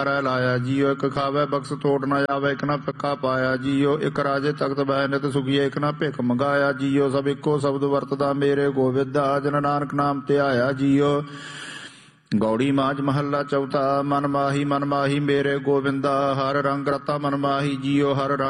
ਲਾਇਆ ਜੀਓ। ਇੱਕ ਖਾਵੇ ਬਖਸ਼ ਤੋੜ ਨਾ ਜਾਵੇ, ਇੱਕ ਨਾ ਫਿੱਕਾ ਪਾਇਆ ਜੀਓ। ਇੱਕ ਰਾਜੇ ਤਖਤ ਬਹਿ ਨਿਤ ਸੁਖੀਏ, ਇੱਕ ਨਾ ਭਿਖ ਮੰਗਾਇਆ ਜੀਓ। ਸਭ ਇੱਕੋ ਸ਼ਬਦ ਵਰਤਦਾ ਮੇਰੇ ਗੋਬਿੰਦਾ, ਜਨ ਨਾਨਕ ਨਾਮ ਧਿਆਇਆ ਜੀਓ। ਗੌੜੀ ਮਾਝ ਮਹੱਲਾ ਚੌਥਾ। ਮਨ ਮਾਹੀ ਮੇਰੇ ਗੋਬਿੰਦਾ, ਹਰ ਰੰਗ ਰਤਾ ਮਨ ਮਾਹੀ ਜੀਓ। ਹਰ